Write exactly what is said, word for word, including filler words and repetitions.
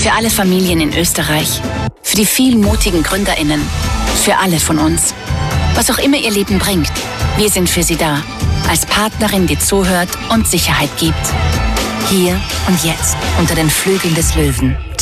Für alle Familien in Österreich. Für die vielen mutigen GründerInnen. Für alle von uns. Was auch immer ihr Leben bringt, wir sind für Sie da. Als Partnerin, die zuhört und Sicherheit gibt. Hier und jetzt unter den Flügeln des Löwen.